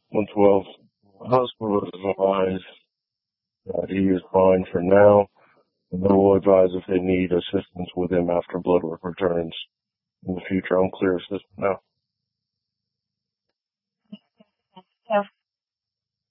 112. Hospital is advised that he is fine for now, and they will advise if they need assistance with him after blood work returns in the future. I'm clear of this now.